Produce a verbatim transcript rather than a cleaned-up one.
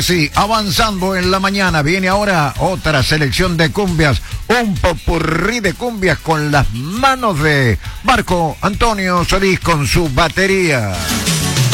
Sí, avanzando en la mañana, viene ahora otra selección de cumbias, un popurrí de cumbias con las manos de Marco Antonio Solís con su batería.